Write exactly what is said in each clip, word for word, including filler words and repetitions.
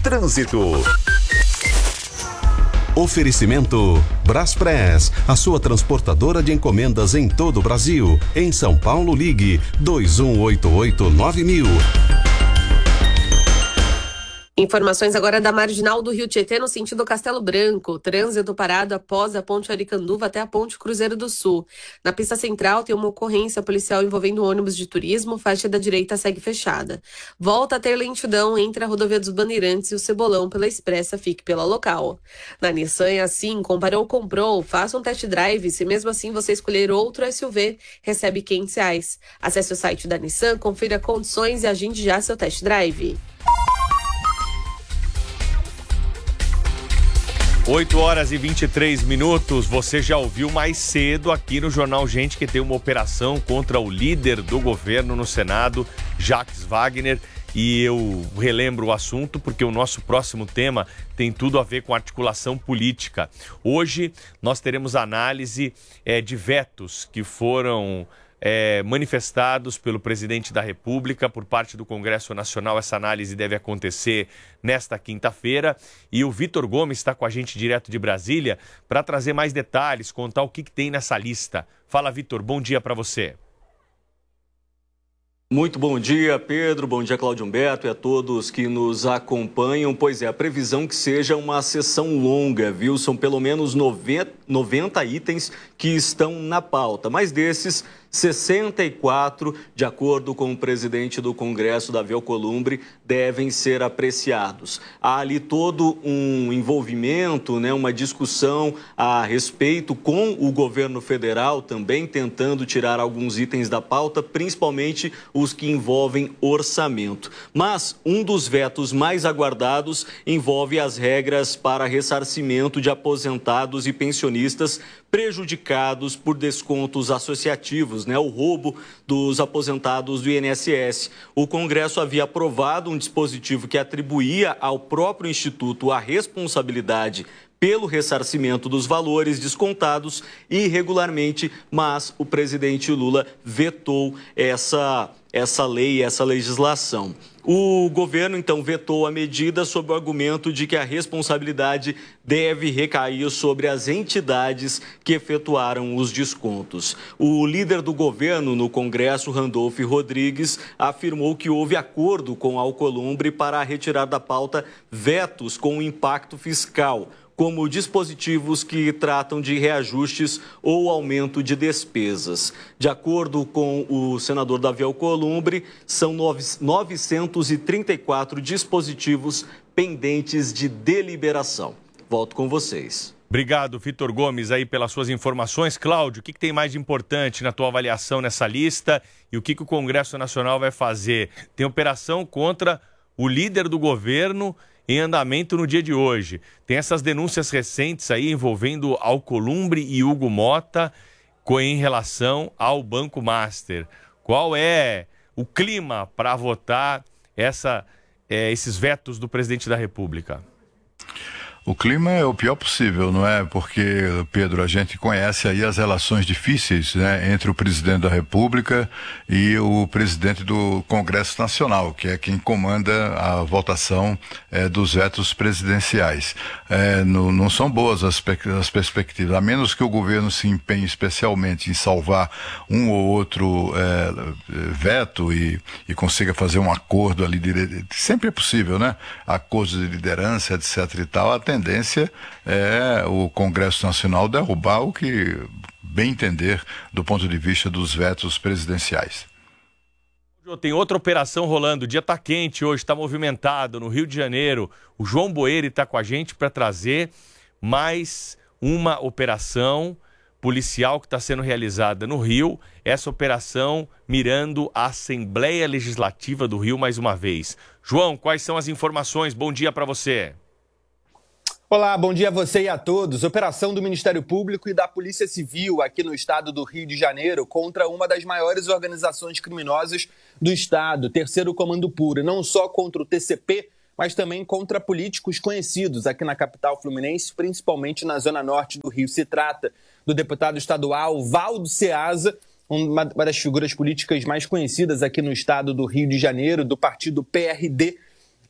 Trânsito. Oferecimento Braspress, a sua transportadora de encomendas em todo o Brasil. Em São Paulo, ligue dois um oito oito nove mil. Informações agora da Marginal do Rio Tietê, no sentido Castelo Branco. Trânsito parado após a ponte Aricanduva até a ponte Cruzeiro do Sul. Na pista central tem uma ocorrência policial envolvendo ônibus de turismo. Faixa da direita segue fechada. Volta a ter lentidão entre a rodovia dos Bandeirantes e o Cebolão pela Expressa. Fique pela local. Na Nissan é assim, comparou ou comprou, faça um test drive. Se mesmo assim você escolher outro S U V, recebe quinhentos reais. Acesse o site da Nissan, confira condições e agende já seu test drive. oito horas e vinte e três minutos, você já ouviu mais cedo aqui no Jornal Gente que tem uma operação contra o líder do governo no Senado, Jacques Wagner, e eu relembro o assunto porque o nosso próximo tema tem tudo a ver com articulação política. Hoje nós teremos análise é, de vetos que foram É, manifestados pelo presidente da República por parte do Congresso Nacional. Essa análise deve acontecer nesta quinta-feira e o Vitor Gomes está com a gente direto de Brasília para trazer mais detalhes, contar o que, que tem nessa lista. Fala, Vitor, bom dia para você. Muito bom dia, Pedro, bom dia, Cláudio Humberto, e a todos que nos acompanham. Pois é, a previsão que seja uma sessão longa, viu? São pelo menos noventa itens que estão na pauta, mas desses, sessenta e quatro, de acordo com o presidente do Congresso, Davi Alcolumbre, devem ser apreciados. Há ali todo um envolvimento, né, uma discussão a respeito com o governo federal também, tentando tirar alguns itens da pauta, principalmente os que envolvem orçamento. Mas um dos vetos mais aguardados envolve as regras para ressarcimento de aposentados e pensionistas prejudicados por descontos associativos, né? O roubo dos aposentados do I N S S. O Congresso havia aprovado um dispositivo que atribuía ao próprio Instituto a responsabilidade pelo ressarcimento dos valores descontados irregularmente, mas o presidente Lula vetou essa, essa lei, essa legislação. O governo, então, vetou a medida sob o argumento de que a responsabilidade deve recair sobre as entidades que efetuaram os descontos. O líder do governo no Congresso, Randolph Rodrigues, afirmou que houve acordo com Alcolumbre para retirar da pauta vetos com impacto fiscal, como dispositivos que tratam de reajustes ou aumento de despesas. De acordo com o senador Davi Alcolumbre, são novecentos e trinta e quatro dispositivos pendentes de deliberação. Volto com vocês. Obrigado, Vitor Gomes, aí pelas suas informações. Cláudio, o que, que tem mais de importante na tua avaliação nessa lista e o que, que o Congresso Nacional vai fazer? Tem operação contra o líder do governo em andamento no dia de hoje. Tem essas denúncias recentes aí envolvendo Alcolumbre e Hugo Mota em relação ao Banco Master. Qual é o clima para votar essa, é, esses vetos do presidente da República? O clima é o pior possível, não é? Porque, Pedro, a gente conhece aí as relações difíceis, né, entre o presidente da República e o presidente do Congresso Nacional, que é quem comanda a votação é, dos vetos presidenciais. É, no, não são boas as, as perspectivas, a menos que o governo se empenhe especialmente em salvar um ou outro é, veto e, e consiga fazer um acordo ali, de, sempre é possível, né? Acordos de liderança, etc e tal, até a tendência é o Congresso Nacional derrubar o que bem entender do ponto de vista dos vetos presidenciais. Tem outra operação rolando, o dia está quente hoje, está movimentado no Rio de Janeiro. O João Boeri está com a gente para trazer mais uma operação policial que está sendo realizada no Rio. Essa operação mirando a Assembleia Legislativa do Rio mais uma vez. João, quais são as informações? Bom dia para você. Olá, bom dia a você e a todos. Operação do Ministério Público e da Polícia Civil aqui no estado do Rio de Janeiro contra uma das maiores organizações criminosas do estado, Terceiro Comando Puro, não só contra o T C P, mas também contra políticos conhecidos aqui na capital fluminense, principalmente na zona norte do Rio. Se trata do deputado estadual Valdo Ceasa, uma das figuras políticas mais conhecidas aqui no estado do Rio de Janeiro, do partido P R D.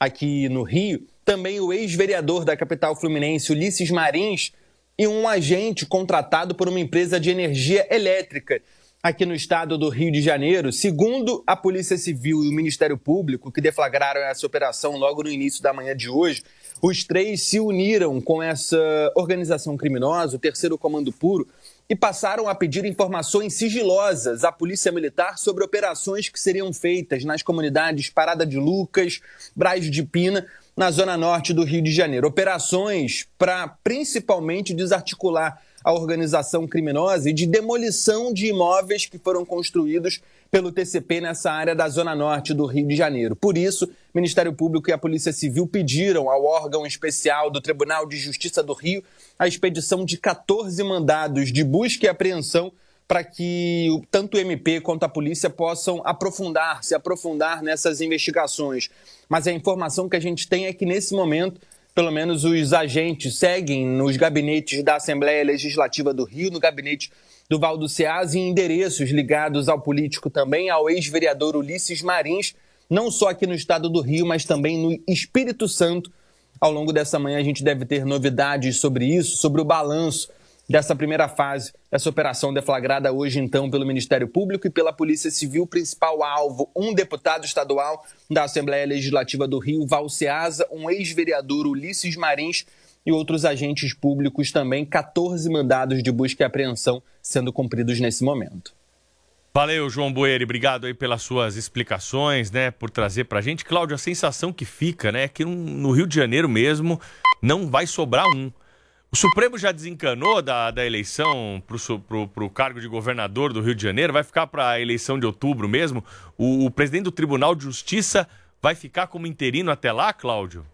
aqui no Rio, também o ex-vereador da capital fluminense, Ulisses Marins, e um agente contratado por uma empresa de energia elétrica aqui no estado do Rio de Janeiro. Segundo a Polícia Civil e o Ministério Público, que deflagraram essa operação logo no início da manhã de hoje, os três se uniram com essa organização criminosa, o Terceiro Comando Puro, e passaram a pedir informações sigilosas à Polícia Militar sobre operações que seriam feitas nas comunidades Parada de Lucas, Braz de Pina, na zona norte do Rio de Janeiro. Operações para principalmente desarticular a organização criminosa e de demolição de imóveis que foram construídos pelo T C P nessa área da zona norte do Rio de Janeiro. Por isso, o Ministério Público e a Polícia Civil pediram ao órgão especial do Tribunal de Justiça do Rio a expedição de quatorze mandados de busca e apreensão para que tanto o M P quanto a polícia possam aprofundar, se aprofundar nessas investigações. Mas a informação que a gente tem é que, nesse momento, pelo menos os agentes seguem nos gabinetes da Assembleia Legislativa do Rio, no gabinete do Valdo Ceasa, e endereços ligados ao político também, ao ex-vereador Ulisses Marins, não só aqui no estado do Rio, mas também no Espírito Santo. Ao longo dessa manhã a gente deve ter novidades sobre isso, sobre o balanço dessa primeira fase, dessa operação deflagrada hoje, então, pelo Ministério Público e pela Polícia Civil. Principal alvo, um deputado estadual da Assembleia Legislativa do Rio, Valdo Ceasa, um ex-vereador, Ulisses Marins, e outros agentes públicos também. quatorze mandados de busca e apreensão sendo cumpridos nesse momento. Valeu, João Boeri, obrigado aí pelas suas explicações, né, por trazer pra gente. Cláudio, a sensação que fica, né, é que no Rio de Janeiro mesmo não vai sobrar um. O Supremo já desencanou da, da eleição para o cargo de governador do Rio de Janeiro, vai ficar para a eleição de outubro mesmo. O, o presidente do Tribunal de Justiça vai ficar como interino até lá, Cláudio?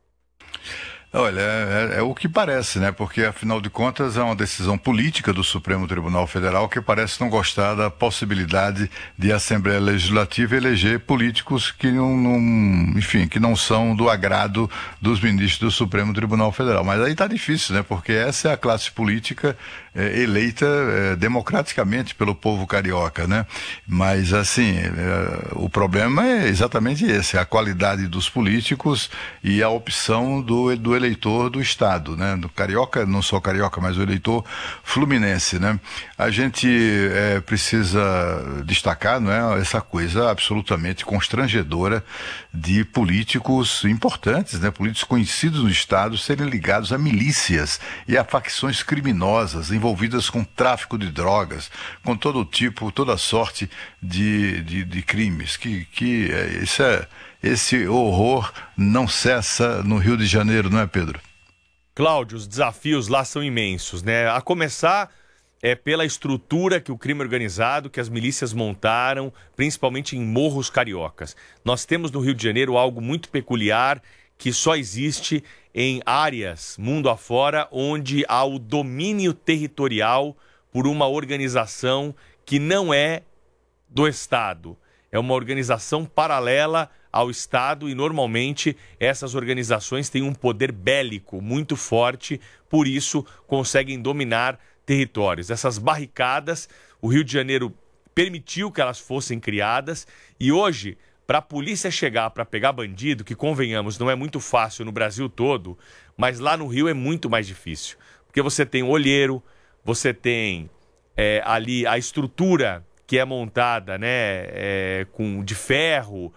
Olha, é, é o que parece, né? Porque, afinal de contas, é uma decisão política do Supremo Tribunal Federal que parece não gostar da possibilidade de a Assembleia Legislativa eleger políticos que não, não, enfim, que não são do agrado dos ministros do Supremo Tribunal Federal. Mas aí tá difícil, né? Porque essa é a classe política é, eleita é, democraticamente pelo povo carioca, né? Mas, assim, é, o problema é exatamente esse, a qualidade dos políticos e a opção do, do eleitor do estado, né? Do carioca, não só carioca, mas o eleitor fluminense, né? A gente é, precisa destacar, não é, essa coisa absolutamente constrangedora de políticos importantes, né? Políticos conhecidos no estado serem ligados a milícias e a facções criminosas envolvidas com tráfico de drogas, com todo tipo, toda sorte de, de, de crimes. Que, que é, isso é Esse horror não cessa no Rio de Janeiro, não é, Pedro? Cláudio, os desafios lá são imensos, né? A começar é pela estrutura que o crime organizado, que as milícias montaram, principalmente em morros cariocas. Nós temos no Rio de Janeiro algo muito peculiar que só existe em áreas mundo afora onde há o domínio territorial por uma organização que não é do Estado. É uma organização paralela ao Estado e, normalmente, essas organizações têm um poder bélico muito forte, por isso conseguem dominar territórios. Essas barricadas, o Rio de Janeiro permitiu que elas fossem criadas e hoje, para a polícia chegar para pegar bandido, que, convenhamos, não é muito fácil no Brasil todo, mas lá no Rio é muito mais difícil, porque você tem o olheiro, você tem é, ali a estrutura que é montada, né, é, com, de ferro,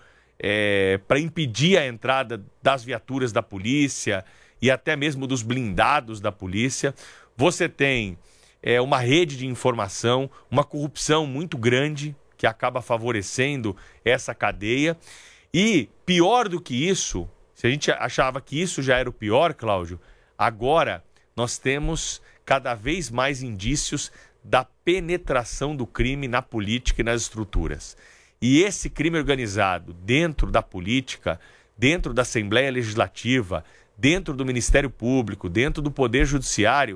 é, para impedir a entrada das viaturas da polícia e até mesmo dos blindados da polícia. Você tem é, uma rede de informação, uma corrupção muito grande que acaba favorecendo essa cadeia. E pior do que isso, se a gente achava que isso já era o pior, Cláudio, agora nós temos cada vez mais indícios da penetração do crime na política e nas estruturas. E esse crime organizado dentro da política, dentro da Assembleia Legislativa, dentro do Ministério Público, dentro do Poder Judiciário,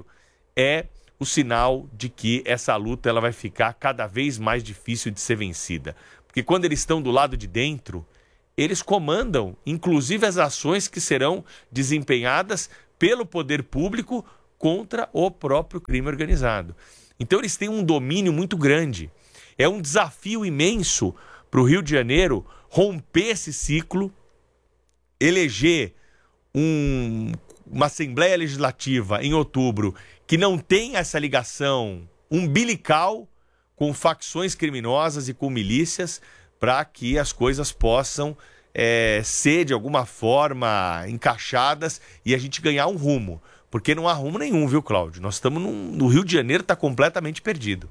é o sinal de que essa luta ela vai ficar cada vez mais difícil de ser vencida. Porque quando eles estão do lado de dentro, eles comandam, inclusive, as ações que serão desempenhadas pelo poder público contra o próprio crime organizado. Então eles têm um domínio muito grande. É um desafio imenso para o Rio de Janeiro romper esse ciclo eleger um, uma Assembleia Legislativa em outubro que não tem essa ligação umbilical com facções criminosas e com milícias, para que as coisas possam é, ser de alguma forma encaixadas e a gente ganhar um rumo. Porque não há rumo nenhum, viu, Cláudio? Nós estamos num, no Rio de Janeiro, está completamente perdido.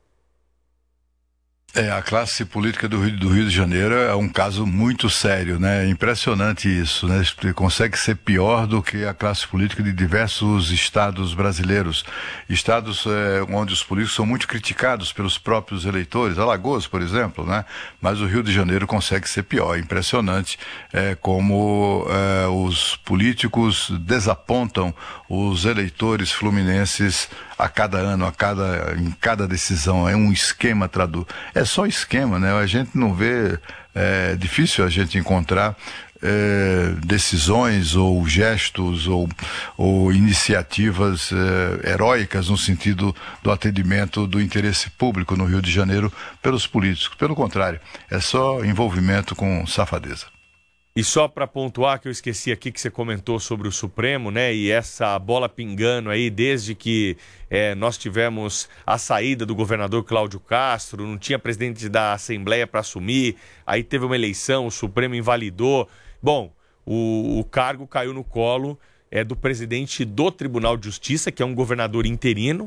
É, a classe política do Rio, do Rio de Janeiro é um caso muito sério, né? É impressionante isso, né? Consegue ser pior do que a classe política de diversos estados brasileiros. Estados é, onde os políticos são muito criticados pelos próprios eleitores, Alagoas, por exemplo, né? Mas o Rio de Janeiro consegue ser pior. É impressionante é, como é, os políticos desapontam os eleitores fluminenses a cada ano, a cada, em cada decisão. É um esquema tradu... É só esquema, né? A gente não vê... É difícil a gente encontrar é, decisões ou gestos ou, ou iniciativas é, heróicas no sentido do atendimento do interesse público no Rio de Janeiro pelos políticos. Pelo contrário, é só envolvimento com safadeza. E só para pontuar, que eu esqueci aqui que você comentou sobre o Supremo, né? E essa bola pingando aí desde que é, nós tivemos a saída do governador Cláudio Castro, não tinha presidente da Assembleia para assumir, aí teve uma eleição, o Supremo invalidou. Bom, o, o cargo caiu no colo é, do presidente do Tribunal de Justiça, que é um governador interino,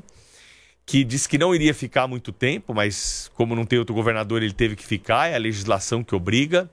que disse que não iria ficar muito tempo, mas como não tem outro governador, ele teve que ficar, é a legislação que obriga.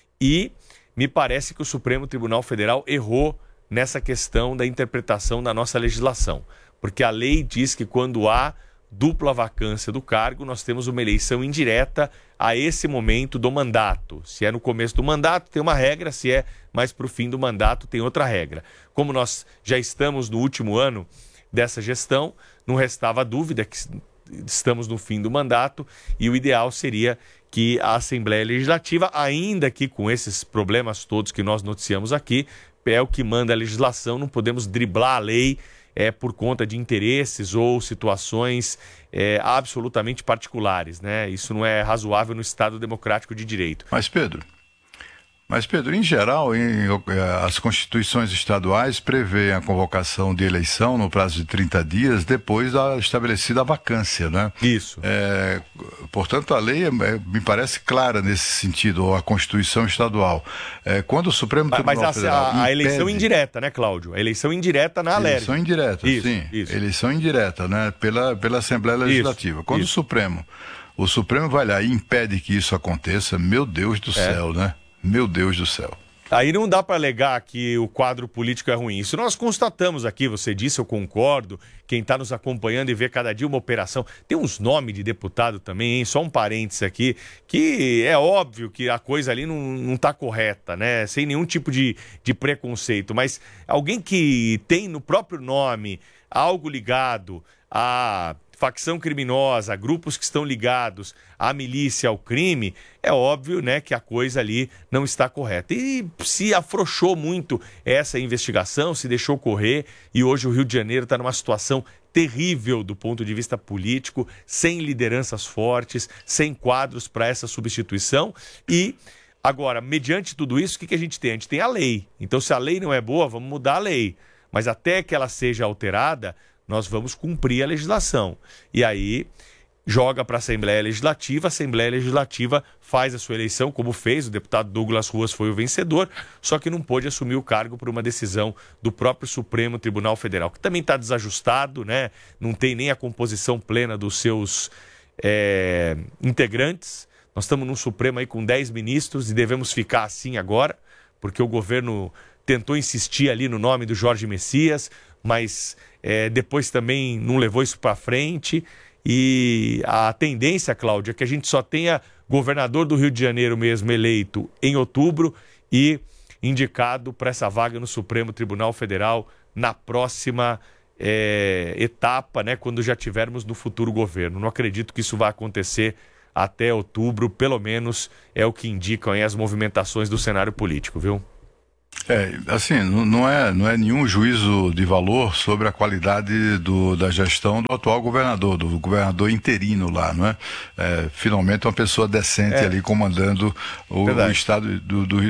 E me parece que o Supremo Tribunal Federal errou nessa questão da interpretação da nossa legislação. Porque a lei diz que quando há dupla vacância do cargo, nós temos uma eleição indireta a esse momento do mandato. Se é no começo do mandato, tem uma regra, se é mais para o fim do mandato, tem outra regra. Como nós já estamos no último ano dessa gestão, não restava dúvida que estamos no fim do mandato e o ideal seria que a Assembleia Legislativa, ainda que com esses problemas todos que nós noticiamos aqui, é o que manda a legislação, não podemos driblar a lei é, por conta de interesses ou situações é, absolutamente particulares, né? Isso não é razoável no Estado democrático de direito. Mas, Pedro... Mas, Pedro, em geral, em, as constituições estaduais prevêem a convocação de eleição no prazo de trinta dias depois da estabelecida a vacância, né? Isso. É, portanto, a lei é, me parece clara nesse sentido, ou a Constituição estadual. É, quando o Supremo Tribunal Mas a, Federal a, a impede... eleição indireta, né, Cláudio? A eleição indireta na Alerj. Eleição indireta, isso, sim. Isso. Eleição indireta, né? Pela, pela Assembleia Legislativa. Isso, quando isso. o Supremo, o Supremo vai lá e impede que isso aconteça, meu Deus do é. céu, né? Meu Deus do céu. Aí não dá para alegar que o quadro político é ruim. Isso nós constatamos aqui, você disse, eu concordo. Quem está nos acompanhando e vê cada dia uma operação. Tem uns nomes de deputado também, hein? Só um parênteses aqui, que é óbvio que a coisa ali não está correta, né? Sem nenhum tipo de, de preconceito. Mas alguém que tem no próprio nome algo ligado a facção criminosa, grupos que estão ligados à milícia, ao crime, é óbvio, né, que a coisa ali não está correta. E se afrouxou muito essa investigação, se deixou correr, e hoje o Rio de Janeiro está numa situação terrível do ponto de vista político, sem lideranças fortes, sem quadros para essa substituição. E agora, mediante tudo isso, o que, que a gente tem? A gente tem a lei. Então, se a lei não é boa, vamos mudar a lei. Mas até que ela seja alterada, nós vamos cumprir a legislação. E aí, joga para a Assembleia Legislativa, a Assembleia Legislativa faz a sua eleição, como fez, o deputado Douglas Ruas foi o vencedor, só que não pôde assumir o cargo por uma decisão do próprio Supremo Tribunal Federal, que também está desajustado, né? Não tem nem a composição plena dos seus é, integrantes. Nós estamos num Supremo aí com dez ministros e devemos ficar assim agora, porque o governo tentou insistir ali no nome do Jorge Messias, mas é, depois também não levou isso para frente. E a tendência, Cláudia, é que a gente só tenha governador do Rio de Janeiro mesmo eleito em outubro e indicado para essa vaga no Supremo Tribunal Federal na próxima é, etapa, né, quando já tivermos no futuro governo. Não acredito que isso vai acontecer até outubro, pelo menos é o que indicam aí as movimentações do cenário político, viu? É, assim, não é, não é nenhum juízo de valor sobre a qualidade do, da gestão do atual governador, do governador interino lá, não é? É finalmente uma pessoa decente é. ali comandando o, o estado do, do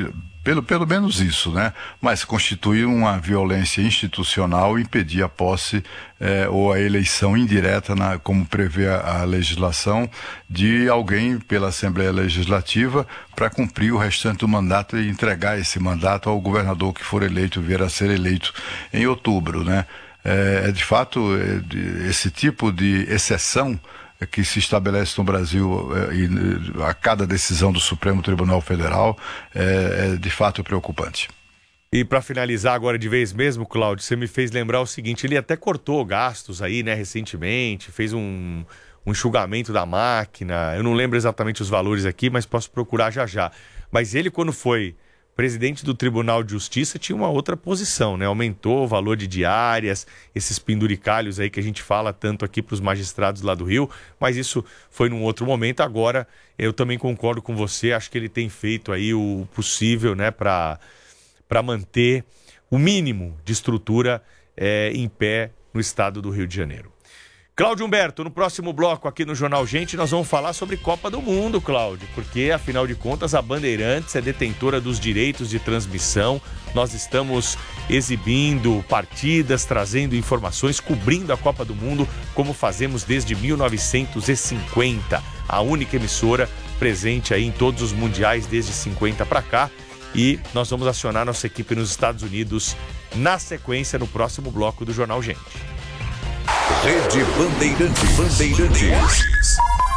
pelo, pelo menos isso, né? Mas constitui uma violência institucional impedir a posse é, ou a eleição indireta, na, como prevê a, a legislação, de alguém pela Assembleia Legislativa para cumprir o restante do mandato e entregar esse mandato ao governador que for eleito, vier a ser eleito em outubro, né? É, é de fato é, de, esse tipo de exceção que se estabelece no Brasil é, e, a cada decisão do Supremo Tribunal Federal é, é de fato preocupante. E para finalizar agora de vez mesmo, Cláudio, você me fez lembrar o seguinte, ele até cortou gastos aí, né, recentemente, fez um, um enxugamento da máquina, eu não lembro exatamente os valores aqui, mas posso procurar já já. Mas ele, quando foi presidente do Tribunal de Justiça, tinha uma outra posição, né? Aumentou o valor de diárias, esses penduricalhos aí que a gente fala tanto aqui para os magistrados lá do Rio, mas isso foi num outro momento. Agora, eu também concordo com você, acho que ele tem feito aí o possível, né, para para manter o mínimo de estrutura é, em pé no estado do Rio de Janeiro. Cláudio Humberto, no próximo bloco aqui no Jornal Gente, nós vamos falar sobre Copa do Mundo, Cláudio, porque, afinal de contas, a Bandeirantes é detentora dos direitos de transmissão. Nós estamos exibindo partidas, trazendo informações, cobrindo a Copa do Mundo, como fazemos desde mil novecentos e cinquenta. A única emissora presente aí em todos os mundiais desde cinquenta para cá. E nós vamos acionar nossa equipe nos Estados Unidos na sequência, no próximo bloco do Jornal Gente. Rede Bandeirantes. Bandeirantes.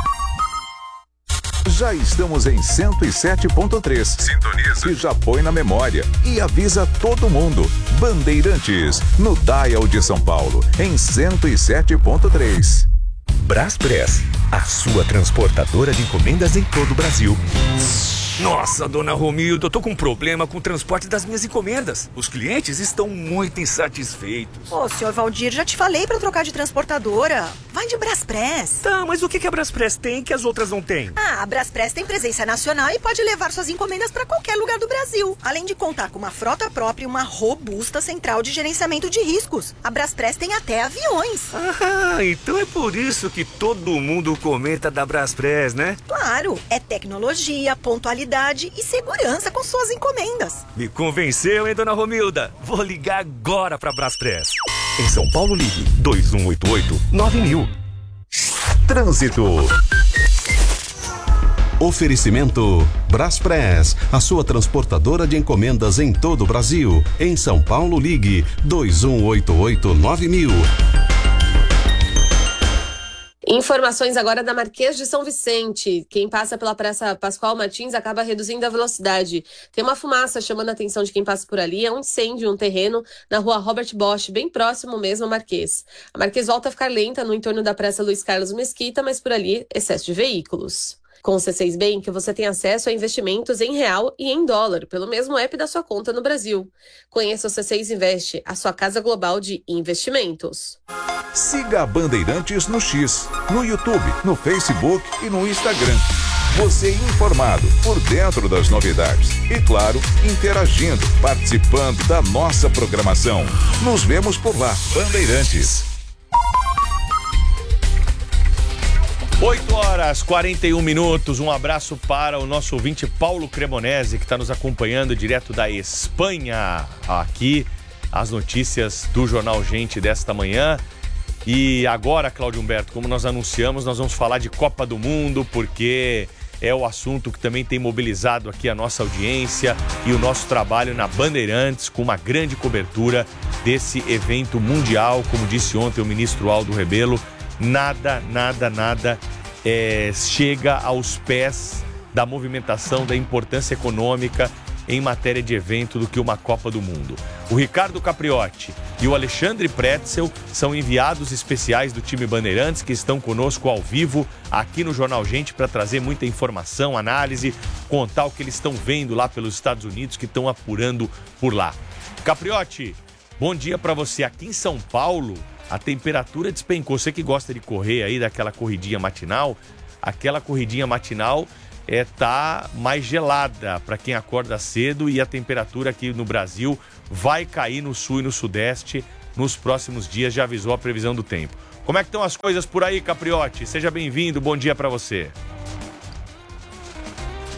Já estamos em cento e sete ponto três. Sintoniza. E já põe na memória. E avisa todo mundo. Bandeirantes, no Dial de São Paulo, em cento e sete ponto três. Braspress, a sua transportadora de encomendas em todo o Brasil. Nossa, dona Romilda, eu tô com um problema com o transporte das minhas encomendas. Os clientes estão muito insatisfeitos. Ô, senhor Valdir, já te falei pra trocar de transportadora. Vai de Braspress. Tá, mas o que que a Braspress tem que as outras não têm? Ah, a Braspress tem presença nacional e pode levar suas encomendas pra qualquer lugar do Brasil. Além de contar com uma frota própria e uma robusta central de gerenciamento de riscos. A Braspress tem até aviões. Ah, então é por isso que todo mundo comenta da Braspress, né? Claro, é tecnologia, pontualidade e segurança com suas encomendas. Me convenceu, hein, dona Romilda? Vou ligar agora pra Braspress. Em São Paulo, ligue dois um oito oito nove mil. Trânsito. Oferecimento Braspress, a sua transportadora de encomendas em todo o Brasil. Em São Paulo, ligue dois um oito oito nove mil. Informações agora da Marquês de São Vicente. Quem passa pela Praça Pascoal Martins acaba reduzindo a velocidade. Tem uma fumaça chamando a atenção de quem passa por ali. É um incêndio em um terreno na rua Robert Bosch, bem próximo mesmo à Marquês. A Marquês volta a ficar lenta no entorno da Praça Luiz Carlos Mesquita, mas por ali, excesso de veículos. Com o C seis Bank, você tem acesso a investimentos em real e em dólar, pelo mesmo app da sua conta no Brasil. Conheça o C seis Invest, a sua casa global de investimentos. Siga a Bandeirantes no X, no YouTube, no Facebook e no Instagram. Você informado, por dentro das novidades. E, claro, interagindo, participando da nossa programação. Nos vemos por lá. Bandeirantes. oito horas e quarenta e um minutos, um abraço para o nosso ouvinte Paulo Cremonese, que está nos acompanhando direto da Espanha. Aqui, as notícias do Jornal Gente desta manhã. E agora, Cláudio Humberto, como nós anunciamos, nós vamos falar de Copa do Mundo, porque é o assunto que também tem mobilizado aqui a nossa audiência e o nosso trabalho na Bandeirantes, com uma grande cobertura desse evento mundial, como disse ontem o ministro Aldo Rebelo. Nada, nada, nada é, chega aos pés da movimentação, da importância econômica em matéria de evento do que uma Copa do Mundo. O Ricardo Capriotti e o Alexandre Pretzel são enviados especiais do time Bandeirantes, que estão conosco ao vivo aqui no Jornal Gente para trazer muita informação, análise, contar o que eles estão vendo lá pelos Estados Unidos, que estão apurando por lá. Capriotti, bom dia para você. Aqui em São Paulo, a temperatura despencou. Você que gosta de correr aí, daquela corridinha matinal, aquela corridinha matinal é, tá mais gelada para quem acorda cedo, e a temperatura aqui no Brasil vai cair no sul e no sudeste nos próximos dias, já avisou a previsão do tempo. Como é que estão as coisas por aí, Capriotti? Seja bem-vindo, bom dia para você.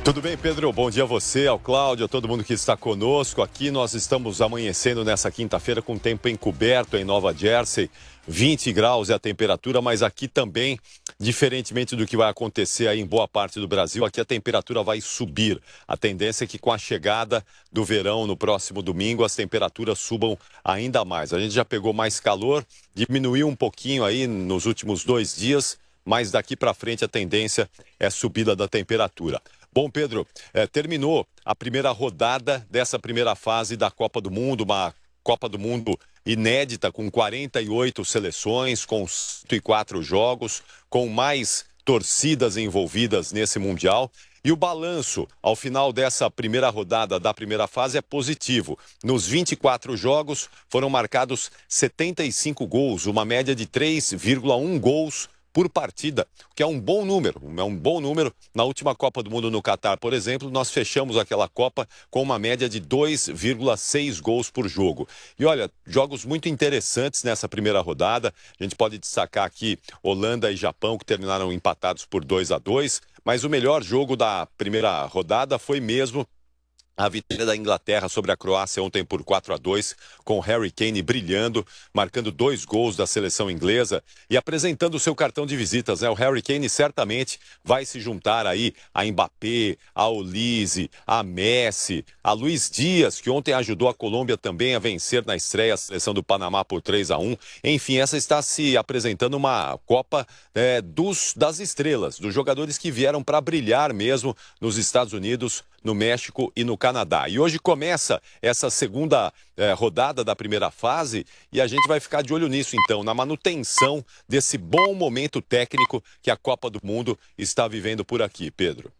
Tudo bem, Pedro? Bom dia a você, ao Cláudio, a todo mundo que está conosco. Aqui nós estamos amanhecendo nessa quinta-feira com tempo encoberto em Nova Jersey. vinte graus é a temperatura, mas aqui também, diferentemente do que vai acontecer aí em boa parte do Brasil, aqui a temperatura vai subir. A tendência é que com a chegada do verão no próximo domingo, as temperaturas subam ainda mais. A gente já pegou mais calor, diminuiu um pouquinho aí nos últimos dois dias, mas daqui para frente a tendência é subida da temperatura. Bom, Pedro, eh, terminou a primeira rodada dessa primeira fase da Copa do Mundo, uma Copa do Mundo inédita, com quarenta e oito seleções, com cento e quatro jogos, com mais torcidas envolvidas nesse Mundial. E o balanço, ao final dessa primeira rodada da primeira fase, é positivo. Nos vinte e quatro jogos foram marcados setenta e cinco gols, uma média de três vírgula um gols por partida, que é um bom número, é um bom número. Na última Copa do Mundo no Catar, por exemplo, nós fechamos aquela Copa com uma média de dois vírgula seis gols por jogo. E olha, jogos muito interessantes nessa primeira rodada. A gente pode destacar aqui Holanda e Japão, que terminaram empatados por dois a dois, mas o melhor jogo da primeira rodada foi mesmo a vitória da Inglaterra sobre a Croácia ontem por quatro a dois, com Harry Kane brilhando, marcando dois gols da seleção inglesa e apresentando o seu cartão de visitas, né? O Harry Kane certamente vai se juntar aí a Mbappé, a Olise, a Messi, a Luiz Dias, que ontem ajudou a Colômbia também a vencer na estreia a seleção do Panamá por três a um. Enfim, essa está se apresentando uma Copa é, dos, das estrelas, dos jogadores que vieram para brilhar mesmo nos Estados Unidos, no México e no Canadá. E hoje começa essa segunda eh, rodada da primeira fase e a gente vai ficar de olho nisso, então, na manutenção desse bom momento técnico que a Copa do Mundo está vivendo por aqui, Pedro.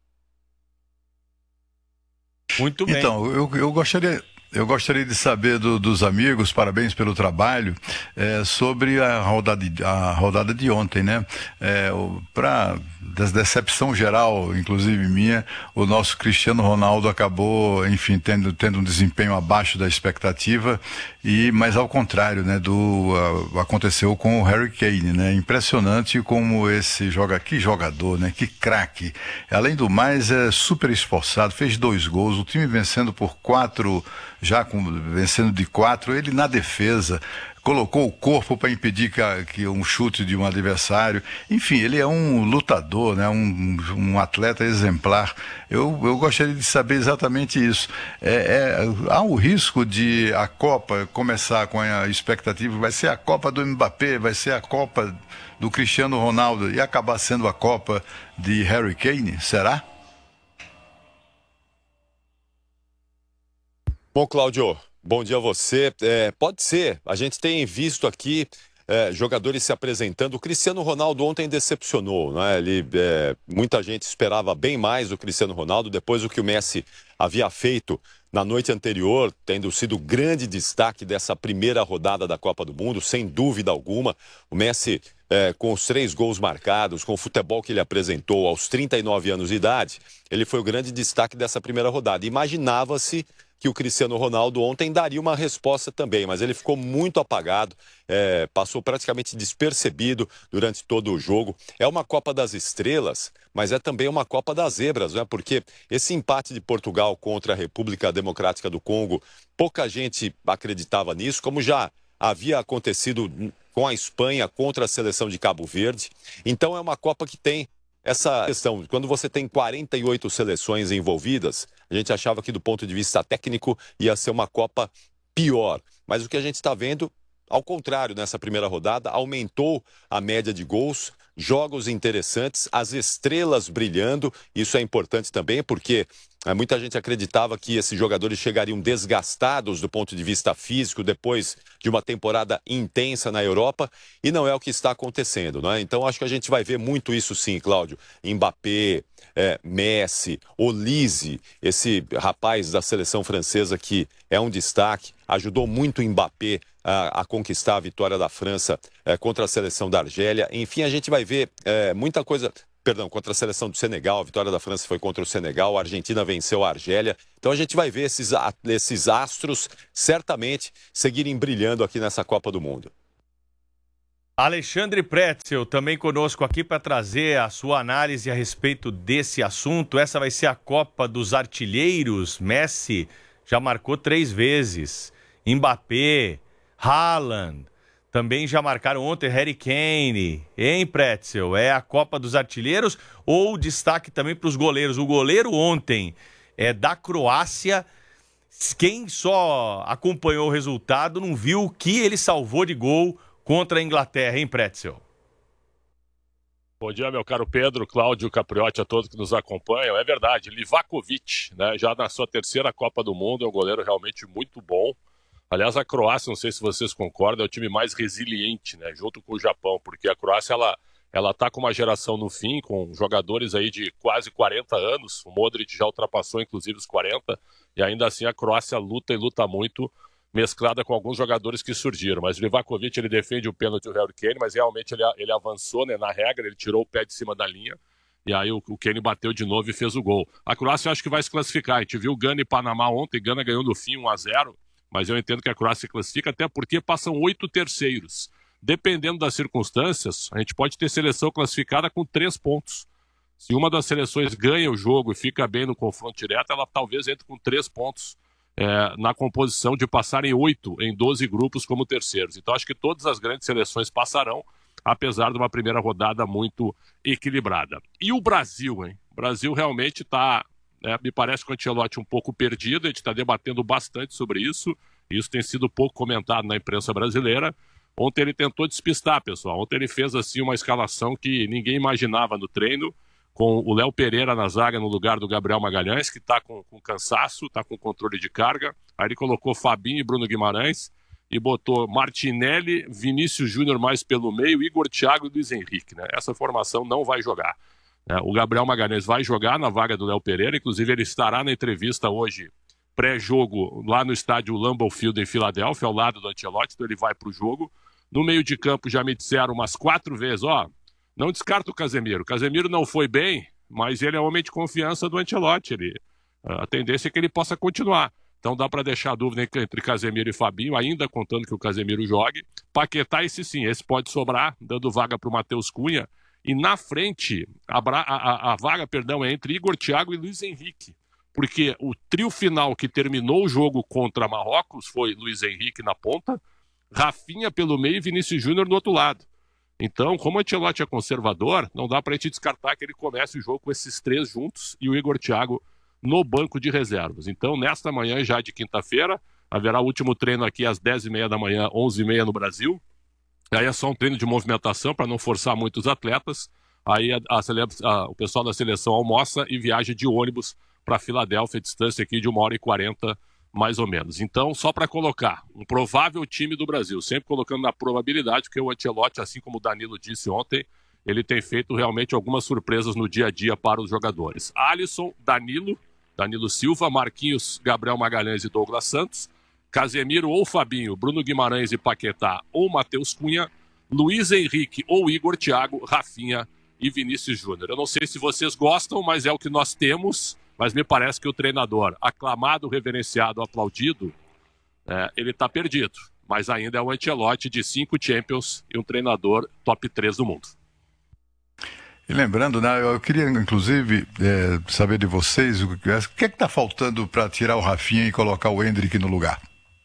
Muito bem. Então, eu, eu gostaria... Eu gostaria de saber do, dos amigos, parabéns pelo trabalho, é, sobre a rodada, de, a rodada de ontem, né? É, para decepção geral, inclusive minha, o nosso Cristiano Ronaldo acabou, enfim, tendo, tendo um desempenho abaixo da expectativa, e, mas ao contrário, né, do, uh, aconteceu com o Harry Kane, né? Impressionante como esse joga, que jogador, né? Que craque. Além do mais, é super esforçado, fez dois gols, o time vencendo por quatro, já com, vencendo de quatro, ele na defesa, colocou o corpo para impedir que, que um chute de um adversário. Enfim, ele é um lutador, né? um, um atleta exemplar. Eu, eu gostaria de saber exatamente isso. É, é, há o risco de a Copa começar com a expectativa, vai ser a Copa do Mbappé, vai ser a Copa do Cristiano Ronaldo e acabar sendo a Copa de Harry Kane? Será? Bom, Cláudio, bom dia a você. É, pode ser, a gente tem visto aqui é, jogadores se apresentando. O Cristiano Ronaldo ontem decepcionou, né? Ele, é, muita gente esperava bem mais do Cristiano Ronaldo, depois do que o Messi havia feito na noite anterior, tendo sido grande destaque dessa primeira rodada da Copa do Mundo, sem dúvida alguma. O Messi, é, com os três gols marcados, com o futebol que ele apresentou aos trinta e nove anos de idade, ele foi o grande destaque dessa primeira rodada. Imaginava-se que o Cristiano Ronaldo ontem daria uma resposta também, mas ele ficou muito apagado, é, passou praticamente despercebido durante todo o jogo. É uma Copa das Estrelas, mas é também uma Copa das Zebras, né? Porque esse empate de Portugal contra a República Democrática do Congo, pouca gente acreditava nisso, como já havia acontecido com a Espanha contra a seleção de Cabo Verde. Então é uma Copa que tem essa questão, quando você tem quarenta e oito seleções envolvidas, a gente achava que do ponto de vista técnico ia ser uma Copa pior. Mas o que a gente está vendo, ao contrário, nessa primeira rodada, aumentou a média de gols, jogos interessantes, as estrelas brilhando. Isso é importante também, porque muita gente acreditava que esses jogadores chegariam desgastados do ponto de vista físico depois de uma temporada intensa na Europa, e não é o que está acontecendo, né? Então acho que a gente vai ver muito isso sim, Cláudio. Mbappé, é, Messi, Olise, esse rapaz da seleção francesa que é um destaque, ajudou muito o Mbappé a, a conquistar a vitória da França é, contra a seleção da Argélia. Enfim, a gente vai ver é, muita coisa... Perdão, contra a seleção do Senegal, a vitória da França foi contra o Senegal, a Argentina venceu a Argélia. Então a gente vai ver esses, esses astros certamente seguirem brilhando aqui nessa Copa do Mundo. Alexandre Pretzel também conosco aqui para trazer a sua análise a respeito desse assunto. Essa vai ser a Copa dos Artilheiros. Messi já marcou três vezes. Mbappé, Haaland, também já marcaram ontem Harry Kane. Hein, Pretzel? É a Copa dos Artilheiros ou destaque também para os goleiros? O goleiro ontem é da Croácia. Quem só acompanhou o resultado não viu o que ele salvou de gol contra a Inglaterra, hein, Pretzel? Bom dia, meu caro Pedro, Cláudio, Capriotti, a todos que nos acompanham. É verdade, Livakovic, né, já na sua terceira Copa do Mundo, é um goleiro realmente muito bom. Aliás, a Croácia, não sei se vocês concordam, é o time mais resiliente, né, junto com o Japão, porque a Croácia, ela ela tá com uma geração no fim, com jogadores aí de quase quarenta anos, o Modric já ultrapassou inclusive os quarenta, e ainda assim a Croácia luta e luta muito, mesclada com alguns jogadores que surgiram. Mas o Livakovic, ele defende o pênalti do Harry Kane, mas realmente ele, ele avançou, né, na regra, ele tirou o pé de cima da linha, e aí o, o Kane bateu de novo e fez o gol. A Croácia eu acho que vai se classificar. A gente viu Gana e Panamá ontem, Gana ganhou no fim um a zero, mas eu entendo que a Croácia se classifica, até porque passam oito terceiros. Dependendo das circunstâncias, a gente pode ter seleção classificada com três pontos. Se uma das seleções ganha o jogo e fica bem no confronto direto, ela talvez entre com três pontos. É, na composição de passarem oito em doze grupos como terceiros. Então acho que todas as grandes seleções passarão, apesar de uma primeira rodada muito equilibrada. E o Brasil, hein? O Brasil realmente está, né, me parece com o Ancelotti um pouco perdido, a gente está debatendo bastante sobre isso, e isso tem sido pouco comentado na imprensa brasileira. Ontem ele tentou despistar, pessoal. Ontem ele fez assim uma escalação que ninguém imaginava no treino, com o Léo Pereira na zaga no lugar do Gabriel Magalhães, que está com, com cansaço, está com controle de carga. Aí ele colocou Fabinho e Bruno Guimarães e botou Martinelli, Vinícius Júnior mais pelo meio, Igor Thiago e Luiz Henrique. Né? Essa formação não vai jogar. Né? O Gabriel Magalhães vai jogar na vaga do Léo Pereira, inclusive ele estará na entrevista hoje, pré-jogo, lá no estádio Lambeau Field em Filadélfia, ao lado do Ancelotti, então ele vai para o jogo. No meio de campo já me disseram umas quatro vezes, ó, não descarta o Casemiro. O Casemiro não foi bem, mas ele é homem de confiança do Ancelotti. Ele, a tendência é que ele possa continuar. Então dá para deixar a dúvida entre Casemiro e Fabinho, ainda contando que o Casemiro jogue. Paquetá, esse sim, esse pode sobrar, dando vaga para o Matheus Cunha. E na frente, a, a, a vaga perdão, é entre Igor Thiago e Luiz Henrique. Porque o trio final que terminou o jogo contra Marrocos foi Luiz Henrique na ponta, Rafinha pelo meio e Vinícius Júnior do outro lado. Então, como o Ancelotti é conservador, não dá para a gente descartar que ele comece o jogo com esses três juntos e o Igor Thiago no banco de reservas. Então, nesta manhã, já de quinta-feira, haverá o último treino aqui às dez e meia da manhã, onze e meia no Brasil. Aí é só um treino de movimentação para não forçar muito os atletas. Aí a, a, a, o pessoal da seleção almoça e viaja de ônibus para Filadélfia, distância aqui de uma hora e quarenta mais ou menos. Então, só para colocar, um provável time do Brasil, sempre colocando na probabilidade, porque o Ancelotti, assim como o Danilo disse ontem, ele tem feito realmente algumas surpresas no dia a dia para os jogadores. Alisson, Danilo, Danilo Silva, Marquinhos, Gabriel Magalhães e Douglas Santos, Casemiro ou Fabinho, Bruno Guimarães e Paquetá ou Matheus Cunha, Luiz Henrique ou Igor Thiago, Rafinha e Vinícius Júnior. Eu não sei se vocês gostam, mas é o que nós temos. Mas me parece que o treinador, aclamado, reverenciado, aplaudido, é, ele está perdido. Mas ainda é um Ancelotti de cinco Champions e um treinador top três do mundo. E lembrando, né, eu queria inclusive é, saber de vocês o que é que está faltando para tirar o Rafinha e colocar o Endrick no lugar.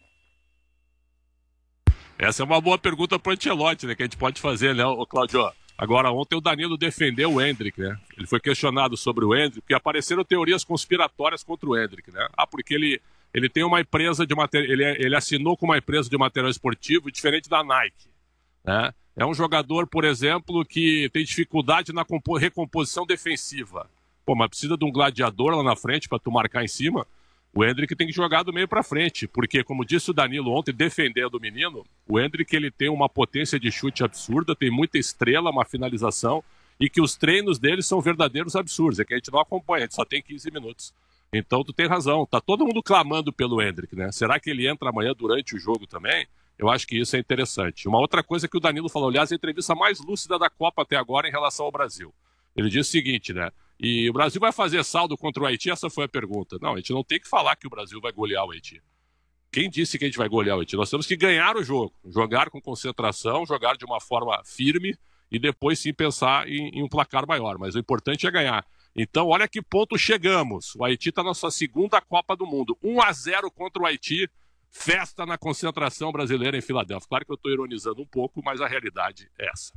Essa é uma boa pergunta para o Ancelotti, né, que a gente pode fazer, né, ô Cláudio? Agora, ontem o Danilo defendeu o Endrick, né? Ele foi questionado sobre o Endrick, porque apareceram teorias conspiratórias contra o Endrick, né? Ah, porque ele, ele tem uma empresa de material, ele, ele assinou com uma empresa de material esportivo diferente da Nike, né? É um jogador, por exemplo, que tem dificuldade na recomposição defensiva. Pô, mas precisa de um gladiador lá na frente para tu marcar em cima. O Endrick tem que jogar do meio para frente, porque, como disse o Danilo ontem, defendendo o menino, o Endrick ele tem uma potência de chute absurda, tem muita estrela, uma finalização, e que os treinos dele são verdadeiros absurdos. É que a gente não acompanha, a gente só tem quinze minutos. Então tu tem razão, tá todo mundo clamando pelo Endrick, né? Será que ele entra amanhã durante o jogo também? Eu acho que isso é interessante. Uma outra coisa que o Danilo falou, aliás, a entrevista mais lúcida da Copa até agora em relação ao Brasil. Ele disse o seguinte, né? E o Brasil vai fazer saldo contra o Haiti? Essa foi a pergunta. Não, a gente não tem que falar que o Brasil vai golear o Haiti. Quem disse que a gente vai golear o Haiti? Nós temos que ganhar o jogo, jogar com concentração, jogar de uma forma firme e depois sim pensar em, em um placar maior. Mas o importante é ganhar. Então, olha que ponto chegamos. O Haiti está na sua segunda Copa do Mundo. um a zero contra o Haiti. Festa na concentração brasileira em Filadélfia. Claro que eu estou ironizando um pouco, mas a realidade é essa.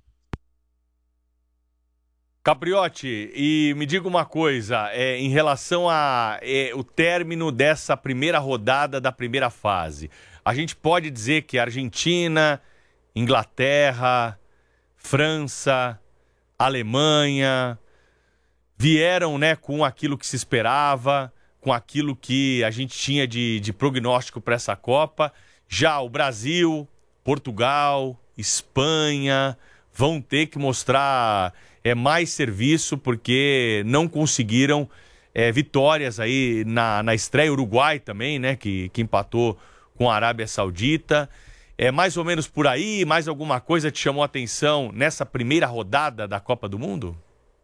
Capriotti, e me diga uma coisa, é, em relação a é, o término dessa primeira rodada da primeira fase, a gente pode dizer que Argentina, Inglaterra, França, Alemanha vieram, né, com aquilo que se esperava, com aquilo que a gente tinha de, de prognóstico para essa Copa. Já o Brasil, Portugal, Espanha vão ter que mostrar é, mais serviço porque não conseguiram é, vitórias aí na, na estreia. Uruguai também, né, que, que empatou com a Arábia Saudita. É mais ou menos por aí? Mais alguma coisa te chamou a atenção nessa primeira rodada da Copa do Mundo?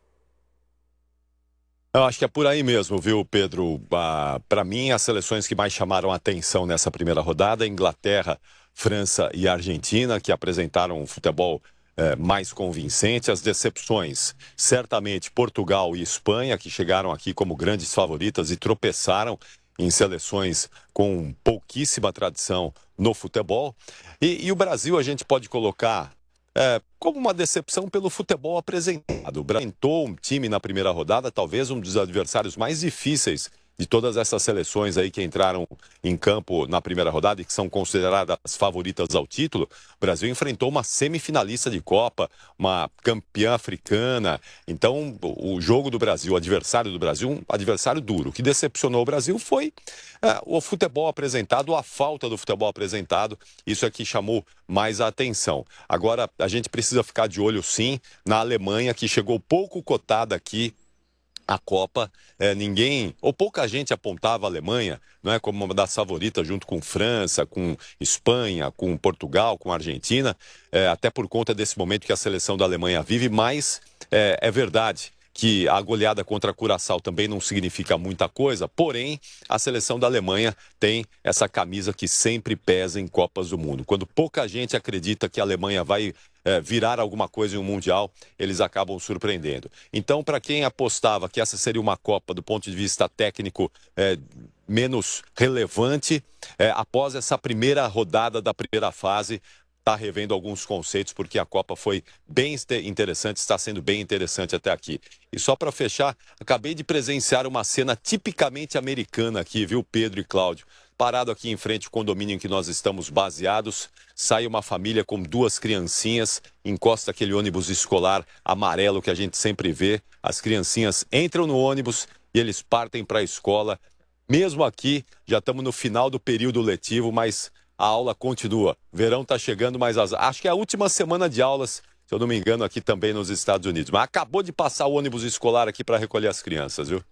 Eu acho que é por aí mesmo, viu, Pedro? Ah, para mim, as seleções que mais chamaram a atenção nessa primeira rodada, Inglaterra, França e Argentina, que apresentaram um futebol eh, mais convincente. As decepções, certamente, Portugal e Espanha, que chegaram aqui como grandes favoritas e tropeçaram em seleções com pouquíssima tradição no futebol. E, e o Brasil a gente pode colocar É, como uma decepção pelo futebol apresentado. O Brasil apresentou um time na primeira rodada, talvez um dos adversários mais difíceis de todas essas seleções aí que entraram em campo na primeira rodada e que são consideradas favoritas ao título. O Brasil enfrentou uma semifinalista de Copa, uma campeã africana. Então, o jogo do Brasil, o adversário do Brasil, um adversário duro. O que decepcionou o Brasil foi é, o futebol apresentado, a falta do futebol apresentado. Isso é que chamou mais a atenção. Agora, a gente precisa ficar de olho, sim, na Alemanha, que chegou pouco cotada aqui a Copa. É, ninguém, ou pouca gente apontava a Alemanha, não é, como uma das favoritas, junto com França, com Espanha, com Portugal, com Argentina, é, até por conta desse momento que a seleção da Alemanha vive, mas é, é verdade que a goleada contra a Curaçao também não significa muita coisa, porém, a seleção da Alemanha tem essa camisa que sempre pesa em Copas do Mundo. Quando pouca gente acredita que a Alemanha vai é, virar alguma coisa em um Mundial, eles acabam surpreendendo. Então, para quem apostava que essa seria uma Copa do ponto de vista técnico é, menos relevante, é, após essa primeira rodada da primeira fase, está revendo alguns conceitos, porque a Copa foi bem interessante, está sendo bem interessante até aqui. E só para fechar, acabei de presenciar uma cena tipicamente americana aqui, viu, Pedro e Cláudio? Parado aqui em frente ao condomínio em que nós estamos baseados, sai uma família com duas criancinhas, encosta aquele ônibus escolar amarelo que a gente sempre vê, as criancinhas entram no ônibus e eles partem para a escola. Mesmo aqui, já estamos no final do período letivo, mas a aula continua. Verão está chegando, mas as... acho que é a última semana de aulas, se eu não me engano, aqui também nos Estados Unidos. Mas acabou de passar o ônibus escolar aqui para recolher as crianças, viu?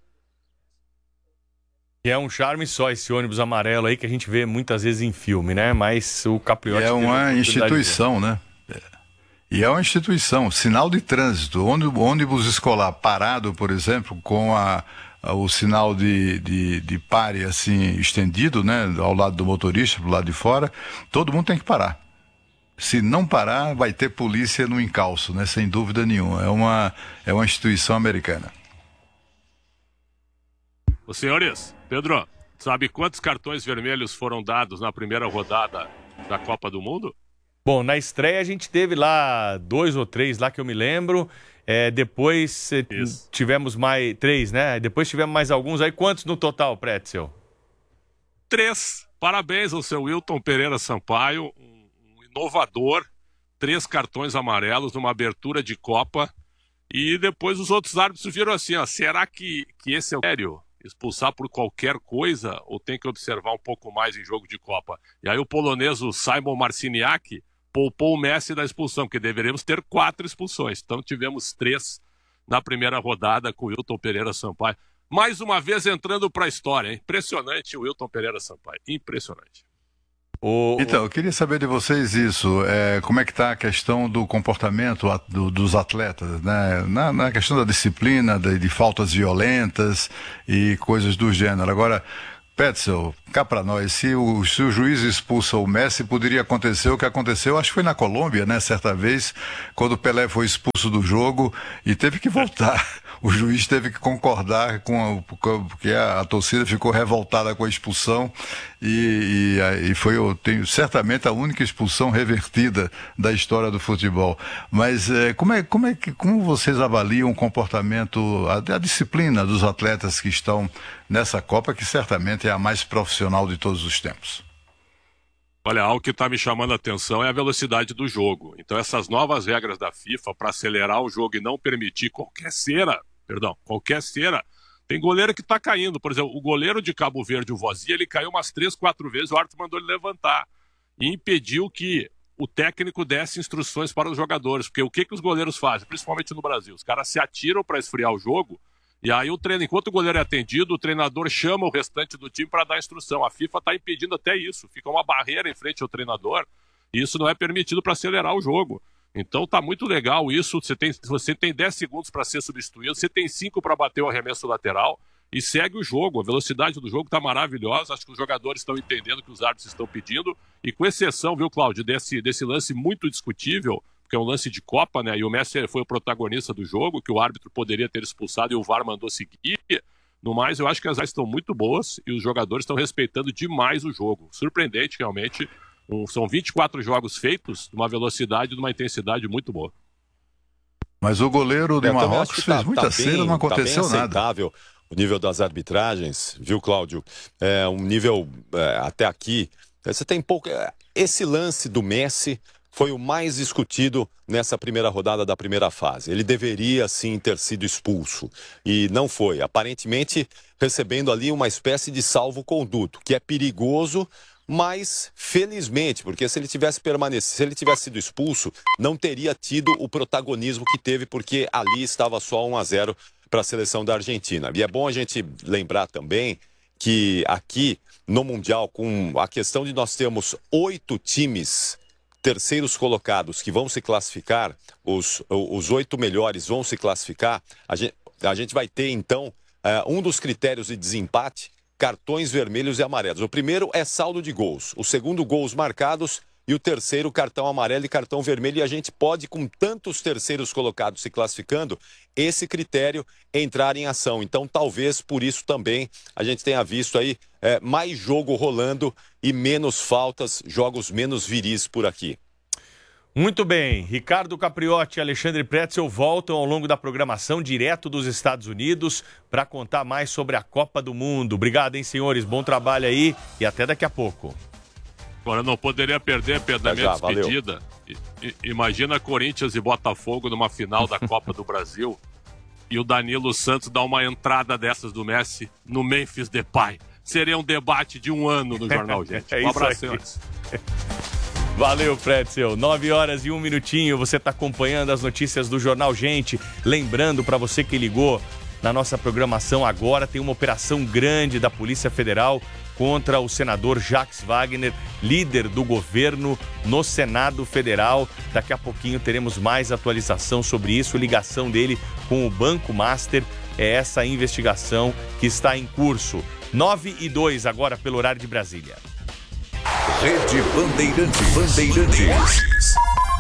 E é um charme só esse ônibus amarelo aí que a gente vê muitas vezes em filme, né? Mas o Capriotti... É uma instituição, né? E é uma instituição, sinal de trânsito. Ônibus escolar parado, por exemplo, com a... o sinal de, de, de pare assim, estendido, né, ao lado do motorista, pro lado de fora, todo mundo tem que parar. Se não parar, vai ter polícia no encalço, né, sem dúvida nenhuma. É uma, é uma instituição americana. Ô, senhores, Pedro, sabe quantos cartões vermelhos foram dados na primeira rodada da Copa do Mundo? Bom, na estreia a gente teve lá dois ou três lá que eu me lembro. É, depois eh, tivemos mais três, né? Depois tivemos mais alguns. Aí quantos no total, Pretzel? Três. Parabéns ao seu Wilton Pereira Sampaio, um, um inovador. Três cartões amarelos numa abertura de Copa. E depois os outros árbitros viram assim, ó, será que, que esse é o sério? Expulsar por qualquer coisa ou tem que observar um pouco mais em jogo de Copa? E aí o polonês, o Simon Marciniak, poupou o Messi da expulsão, porque deveríamos ter quatro expulsões. Então tivemos três na primeira rodada com o Wilton Pereira Sampaio. Mais uma vez entrando para a história, hein? Impressionante o Wilton Pereira Sampaio, impressionante. O... Então, eu queria saber de vocês isso, é, como é que está a questão do comportamento do, dos atletas, né? Na, na questão da disciplina, de, de faltas violentas e coisas do gênero. Agora, Petzel, cá para nós, se o, se o juiz expulsa o Messi, poderia acontecer o que aconteceu, acho que foi na Colômbia, né, certa vez, quando o Pelé foi expulso do jogo e teve que voltar. O juiz teve que concordar com a, porque a, a torcida ficou revoltada com a expulsão e, e, e foi eu tenho, certamente a única expulsão revertida da história do futebol. Mas é, como, é, como, é, como vocês avaliam o comportamento, a, a disciplina dos atletas que estão nessa Copa, que certamente é a mais profissional de todos os tempos? Olha, algo que está me chamando a atenção é a velocidade do jogo. Então essas novas regras da FIFA para acelerar o jogo e não permitir qualquer cera, perdão, qualquer cera, tem goleiro que está caindo. Por exemplo, o goleiro de Cabo Verde, o Vozinha, ele caiu umas três, quatro vezes, o árbitro mandou ele levantar e impediu que o técnico desse instruções para os jogadores. Porque o que, que os goleiros fazem, principalmente no Brasil? Os caras se atiram para esfriar o jogo e aí o treino, enquanto o goleiro é atendido, o treinador chama o restante do time para dar instrução. A FIFA está impedindo até isso. Fica uma barreira em frente ao treinador e isso não é permitido para acelerar o jogo. Então tá muito legal isso. Você tem, você tem dez segundos para ser substituído, você tem cinco para bater o arremesso lateral e segue o jogo. A velocidade do jogo tá maravilhosa. Acho que os jogadores estão entendendo o que os árbitros estão pedindo. E com exceção, viu, Cláudio, desse, desse lance muito discutível, que é um lance de Copa, né? E o Messi foi o protagonista do jogo, que o árbitro poderia ter expulsado e o V A R mandou seguir. No mais, eu acho que as áreas estão muito boas e os jogadores estão respeitando demais o jogo. Surpreendente, realmente. Um, são vinte e quatro jogos feitos, numa velocidade e numa intensidade muito boa. Mas o goleiro de Marrocos fez tá, muita tá cera, bem, não aconteceu tá nada. O nível das arbitragens, viu, Cláudio? É um nível é, até aqui. Você tem pouco. Esse lance do Messi foi o mais discutido nessa primeira rodada da primeira fase. Ele deveria, sim, ter sido expulso. E não foi. Aparentemente, recebendo ali uma espécie de salvo-conduto, que é perigoso. Mas, felizmente, porque se ele tivesse permanecido, se ele tivesse sido expulso, não teria tido o protagonismo que teve, porque ali estava só um a zero para a seleção da Argentina. E é bom a gente lembrar também que aqui no Mundial, com a questão de nós termos oito times terceiros colocados que vão se classificar, os, os oito melhores vão se classificar, a gente, a gente vai ter, então, um dos critérios de desempate, cartões vermelhos e amarelos. O primeiro é saldo de gols, o segundo, gols marcados, e o terceiro, cartão amarelo e cartão vermelho. E a gente pode, com tantos terceiros colocados se classificando, esse critério entrar em ação. Então, talvez por isso também a gente tenha visto aí é, mais jogo rolando e menos faltas, jogos menos viris por aqui. Muito bem, Ricardo Capriotti e Alexandre Pretzel voltam ao longo da programação direto dos Estados Unidos para contar mais sobre a Copa do Mundo. Obrigado, hein, senhores? Bom trabalho aí e até daqui a pouco. Agora, não poderia perder, Pedro, a minha despedida. I, I, imagina Corinthians e Botafogo numa final da Copa do Brasil e o Danilo Santos dá uma entrada dessas do Messi no Memphis Depay. Seria um debate de um ano no Jornal Gente. É um abraço, senhores. Valeu, Pretzel. nove horas e um minutinho. Você está acompanhando as notícias do Jornal Gente. Lembrando para você que ligou na nossa programação agora, tem uma operação grande da Polícia Federal contra o senador Jacques Wagner, líder do governo no Senado Federal. Daqui a pouquinho teremos mais atualização sobre isso, ligação dele com o Banco Master. É essa investigação que está em curso. nove e dois agora pelo horário de Brasília. Rede Bandeirantes. Bandeirantes.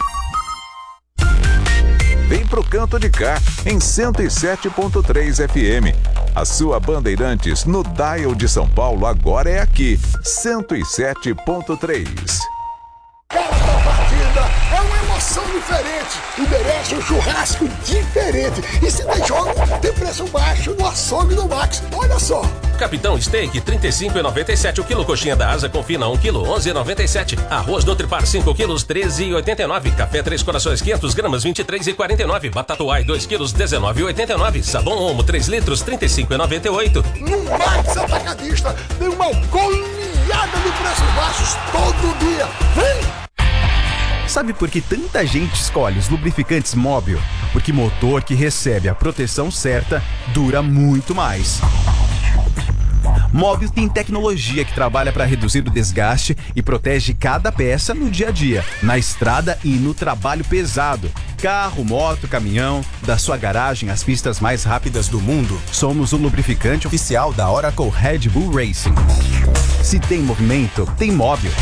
Vem pro canto de cá, em cento e sete ponto três F M. A sua Bandeirantes no dial de São Paulo agora é aqui, cento e sete ponto três. Cada partida é uma emoção diferente e merece um churrasco diferente. E se tem jogo, tem preço baixo no açougue do Max. Olha só. Capitão Steak, trinta e cinco reais e noventa e sete centavos o quilo. Coxinha da Asa Confina, um quilo, onze reais e noventa e sete centavos. Arroz do Tripar, cinco quilos, treze reais e oitenta e nove centavos. Café Três Corações, quinhentas gramas, vinte e três reais e quarenta e nove centavos. Batata Uai, dois quilos, dezenove reais e oitenta e nove centavos. Sabão Omo, três litros, trinta e cinco reais e noventa e oito centavos. No Max Atacadista tem uma goleada de preços baixos todo dia. Vem! Sabe por que tanta gente escolhe os lubrificantes Móbil? Porque motor que recebe a proteção certa dura muito mais. Móbil tem tecnologia que trabalha para reduzir o desgaste e protege cada peça no dia a dia, na estrada e no trabalho pesado. Carro, moto, caminhão, da sua garagem às pistas mais rápidas do mundo, somos o lubrificante oficial da Oracle Red Bull Racing. Se tem movimento, tem Móbil.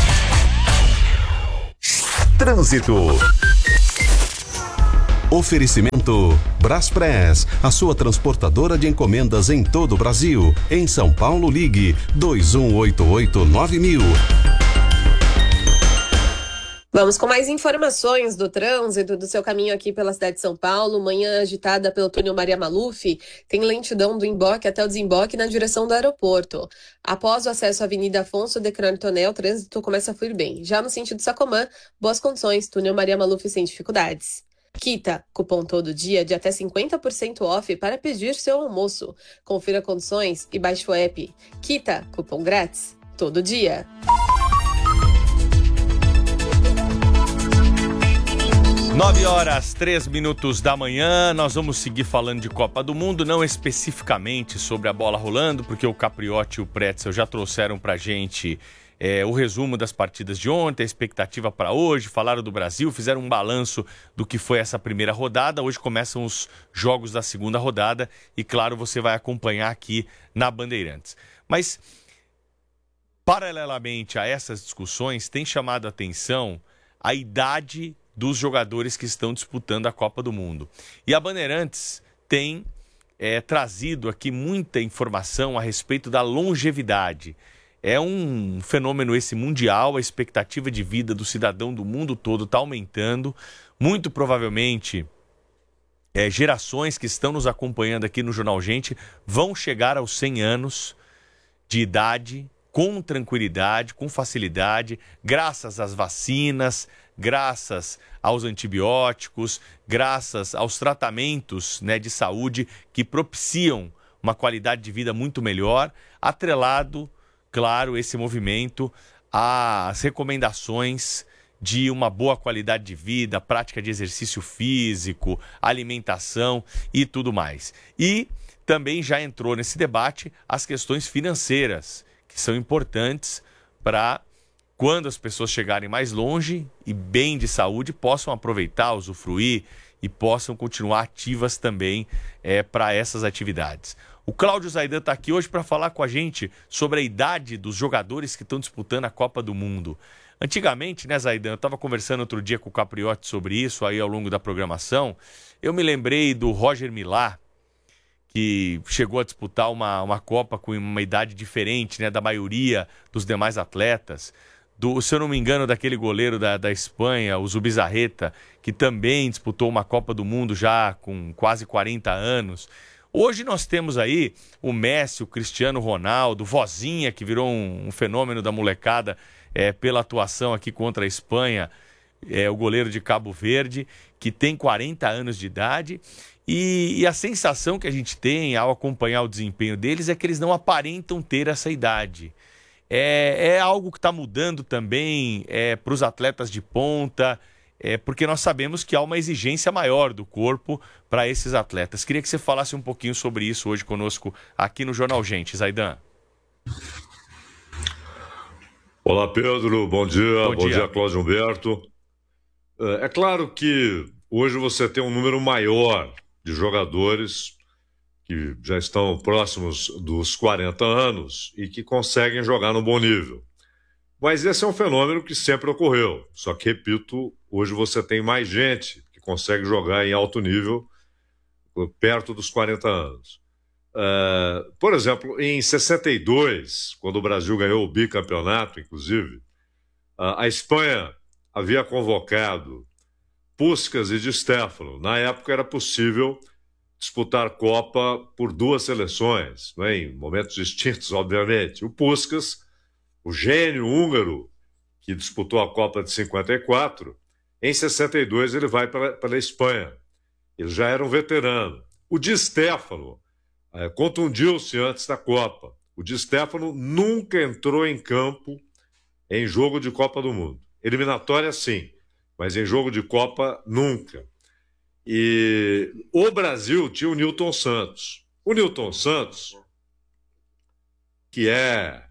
Trânsito. Oferecimento Braspress, a sua transportadora de encomendas em todo o Brasil. Em São Paulo, ligue dois um oito oito nove mil. Vamos com mais informações do trânsito do seu caminho aqui pela cidade de São Paulo. Manhã agitada pelo túnel Maria Maluf, tem lentidão do emboque até o desemboque na direção do aeroporto. Após o acesso à Avenida Afonso de Crantonel, o trânsito começa a fluir bem. Já no sentido Sacomã, boas condições, túnel Maria Maluf sem dificuldades. Quita, cupom todo dia de até cinquenta por cento off para pedir seu almoço. Confira condições e baixe o app. Quita, cupom grátis, todo dia. nove horas, três minutos da manhã, nós vamos seguir falando de Copa do Mundo, não especificamente sobre a bola rolando, porque o Capriotti e o Pretzel já trouxeram pra gente é, o resumo das partidas de ontem, a expectativa para hoje, falaram do Brasil, fizeram um balanço do que foi essa primeira rodada. Hoje começam os jogos da segunda rodada e, claro, você vai acompanhar aqui na Bandeirantes. Mas, paralelamente a essas discussões, tem chamado a atenção a idade dos jogadores que estão disputando a Copa do Mundo. E a Bandeirantes tem é, trazido aqui muita informação a respeito da longevidade. É um fenômeno esse mundial, a expectativa de vida do cidadão do mundo todo está aumentando. Muito provavelmente, é, gerações que estão nos acompanhando aqui no Jornal Gente vão chegar aos cem anos de idade com tranquilidade, com facilidade, graças às vacinas, graças aos antibióticos, graças aos tratamentos, né, de saúde que propiciam uma qualidade de vida muito melhor, atrelado, claro, esse movimento às recomendações de uma boa qualidade de vida, prática de exercício físico, alimentação e tudo mais. E também já entrou nesse debate as questões financeiras, que são importantes para quando as pessoas chegarem mais longe e bem de saúde, possam aproveitar, usufruir e possam continuar ativas também é, para essas atividades. O Cláudio Zaidan está aqui hoje para falar com a gente sobre a idade dos jogadores que estão disputando a Copa do Mundo. Antigamente, né, Zaidan, eu estava conversando outro dia com o Capriotti sobre isso aí ao longo da programação, eu me lembrei do Roger Milá, que chegou a disputar uma, uma Copa com uma idade diferente, né, da maioria dos demais atletas. Do, se eu não me engano, daquele goleiro da, da Espanha, o Zubizarreta, que também disputou uma Copa do Mundo já com quase quarenta anos. Hoje nós temos aí o Messi, o Cristiano Ronaldo, o Vozinha, que virou um, um fenômeno da molecada é, pela atuação aqui contra a Espanha, é, o goleiro de Cabo Verde, que tem quarenta anos de idade. E, e a sensação que a gente tem ao acompanhar o desempenho deles é que eles não aparentam ter essa idade. É, é algo que está mudando também é, para os atletas de ponta, é, porque nós sabemos que há uma exigência maior do corpo para esses atletas. Queria que você falasse um pouquinho sobre isso hoje conosco aqui no Jornal Gente, Zaidan. Olá, Pedro, bom dia, bom, bom dia. dia, Cláudio Humberto. É claro que hoje você tem um número maior de jogadores que já estão próximos dos quarenta anos e que conseguem jogar no bom nível. Mas esse é um fenômeno que sempre ocorreu. Só que, repito, hoje você tem mais gente que consegue jogar em alto nível perto dos quarenta anos. Uh, por exemplo, em sessenta e dois, quando o Brasil ganhou o bicampeonato, inclusive, uh, a Espanha havia convocado Puskás e Di Stéfano. Na época era possível disputar Copa por duas seleções, né, em momentos distintos, obviamente. O Puskás, o gênio húngaro que disputou a Copa de cinquenta e quatro, em sessenta e dois ele vai para, para a Espanha. Ele já era um veterano. O Di Stéfano é, contundiu-se antes da Copa. O Di Stéfano nunca entrou em campo em jogo de Copa do Mundo. Eliminatória, sim, mas em jogo de Copa, nunca. E o Brasil tinha o Nilton Santos. O Nilton Santos que é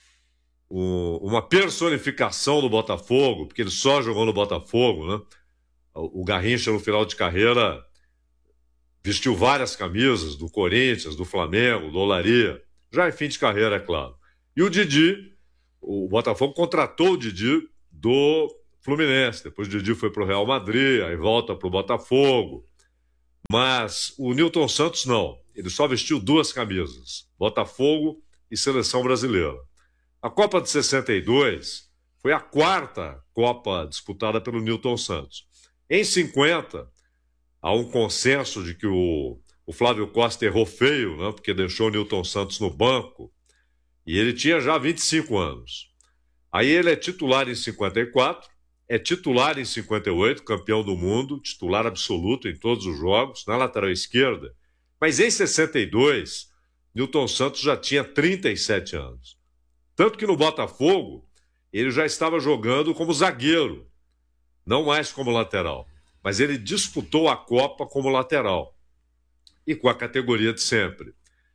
o, uma personificação do Botafogo, porque ele só jogou no Botafogo, né? O, o Garrincha, no final de carreira, vestiu várias camisas do Corinthians, do Flamengo, do Olaria, já em fim de carreira, é claro. E o Didi, o Botafogo contratou o Didi do Fluminense, depois o Didi foi para o Real Madrid, aí volta para o Botafogo. Mas o Nilton Santos não, ele só vestiu duas camisas, Botafogo e Seleção Brasileira. A Copa de sessenta e dois foi a quarta Copa disputada pelo Nilton Santos. Em cinquenta, há um consenso de que o, o Flávio Costa errou feio, né, porque deixou o Nilton Santos no banco, e ele tinha já vinte e cinco anos. Aí ele é titular em cinquenta e quatro, é titular em cinquenta e oito, campeão do mundo, titular absoluto em todos os jogos, na lateral esquerda. Mas em sessenta e dois, Nilton Santos já tinha trinta e sete anos. Tanto que no Botafogo, ele já estava jogando como zagueiro, não mais como lateral. Mas ele disputou a Copa como lateral e com a categoria de sempre.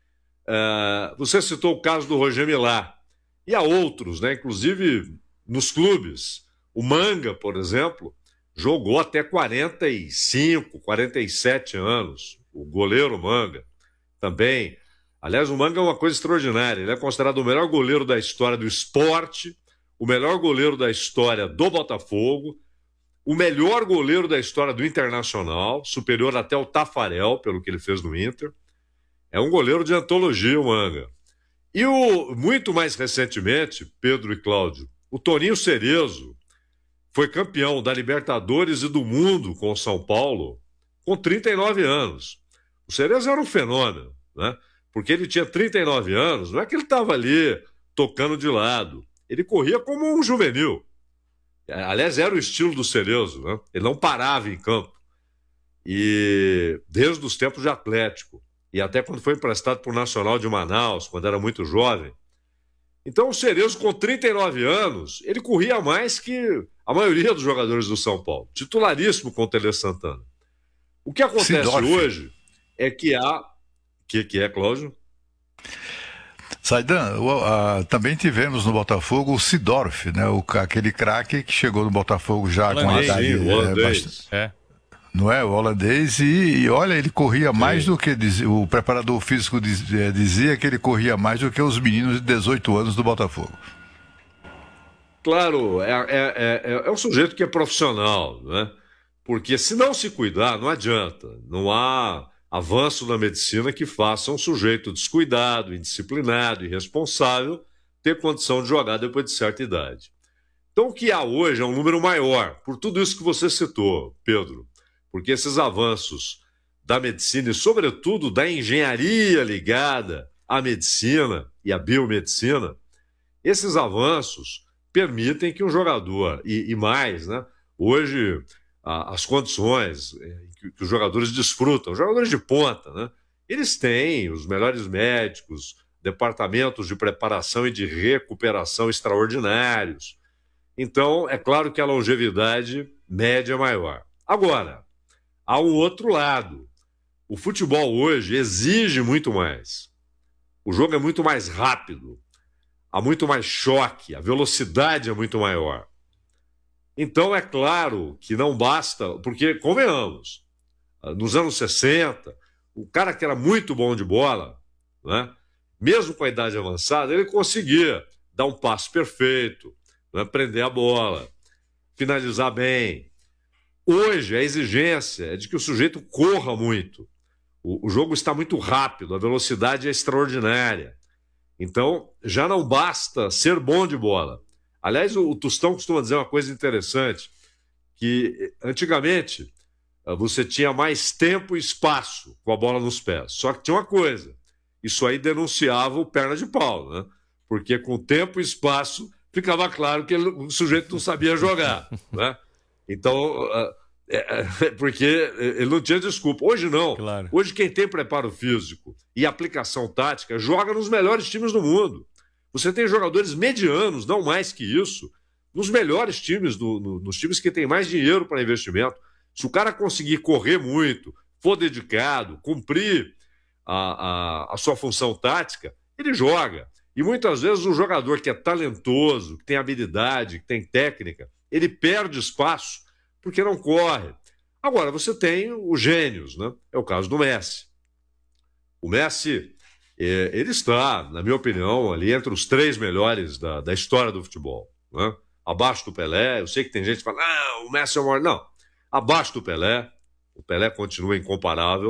Uh, você citou o caso do Roger Milá. E há outros, né? Inclusive nos clubes. O Manga, por exemplo, jogou até quarenta e cinco, quarenta e sete anos. O goleiro Manga também. Aliás, o Manga é uma coisa extraordinária. Ele é considerado o melhor goleiro da história do esporte, o melhor goleiro da história do Botafogo, o melhor goleiro da história do Internacional, superior até o Tafarel, pelo que ele fez no Inter. É um goleiro de antologia, o Manga. E o, muito mais recentemente, Pedro e Cláudio, o Toninho Cerezo foi campeão da Libertadores e do Mundo com o São Paulo com trinta e nove anos. O Cerezo era um fenômeno, né? Porque ele tinha trinta e nove anos, não é que ele estava ali tocando de lado. Ele corria como um juvenil. Aliás, era o estilo do Cerezo, né? Ele não parava em campo. E desde os tempos de Atlético. E até quando foi emprestado para o Nacional de Manaus, quando era muito jovem. Então o Cerezo, com trinta e nove anos, ele corria mais que a maioria dos jogadores do São Paulo. Titularíssimo com o Tele Santana. O que acontece Sidorf. hoje é que há... O que, que é, Cláudio? Saidan, uh, também tivemos no Botafogo o Sidorf, né? O, aquele craque que chegou no Botafogo já holandês, com a idade... Sim, é, bastante, é. Não é? O holandês. E, e olha, ele corria mais Sim. do que... Dizia, o preparador físico dizia, dizia que ele corria mais do que os meninos de dezoito anos do Botafogo. Claro, é, é, é, é um sujeito que é profissional, né? Porque se não se cuidar, não adianta. Não há avanço na medicina que faça um sujeito descuidado, indisciplinado, irresponsável, ter condição de jogar depois de certa idade. Então o que há hoje é um número maior, por tudo isso que você citou, Pedro, porque esses avanços da medicina e, sobretudo, da engenharia ligada à medicina e à biomedicina, esses avanços permitem que um jogador, e, e mais, né, hoje a, as condições que, que os jogadores desfrutam, os jogadores de ponta, né, eles têm os melhores médicos, departamentos de preparação e de recuperação extraordinários. Então, é claro que a longevidade média é maior. Agora, há um outro lado. O futebol hoje exige muito mais. O jogo é muito mais rápido. Há muito mais choque. A velocidade é muito maior. Então, é claro que não basta... Porque, convenhamos, nos anos sessenta, o cara que era muito bom de bola, né, mesmo com a idade avançada, ele conseguia dar um passo perfeito, né, prender a bola, finalizar bem. Hoje, a exigência é de que o sujeito corra muito. O, o jogo está muito rápido, a velocidade é extraordinária. Então, já não basta ser bom de bola. Aliás, o, o Tostão costuma dizer uma coisa interessante, que antigamente você tinha mais tempo e espaço com a bola nos pés. Só que tinha uma coisa, isso aí denunciava o perna de pau, né? Porque com tempo e espaço ficava claro que ele, o sujeito não sabia jogar, né? Então, é, é, porque ele não tinha desculpa. Hoje não. Claro. Hoje quem tem preparo físico e aplicação tática joga nos melhores times do mundo. Você tem jogadores medianos, não mais que isso, nos melhores times, do, no, nos times que têm mais dinheiro para investimento. Se o cara conseguir correr muito, for dedicado, cumprir a, a, a sua função tática, ele joga. E muitas vezes um jogador que é talentoso, que tem habilidade, que tem técnica, ele perde espaço porque não corre. Agora, você tem os gênios, né? É o caso do Messi. O Messi, é, ele está, na minha opinião, ali entre os três melhores da, da história do futebol, né? Abaixo do Pelé. Eu sei que tem gente que fala, não, o Messi é o maior. Não, abaixo do Pelé. O Pelé continua incomparável.